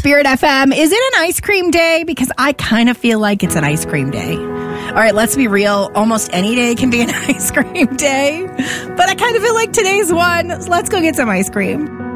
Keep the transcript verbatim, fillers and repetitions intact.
Spirit F M. Is it an ice cream day? Because I kind of feel like it's an ice cream day. All right, let's be real. Almost any day can be an ice cream day. But I kind of feel like today's one. So let's go get some ice cream.